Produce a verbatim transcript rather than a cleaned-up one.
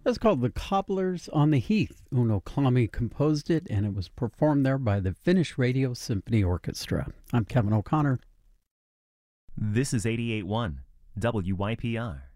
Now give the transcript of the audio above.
That's called The Cobblers on the Heath. Uno Klami composed it, and it was performed there by the Finnish Radio Symphony Orchestra. I'm Kevin O'Connor. This is eighty-eight point one W Y P R.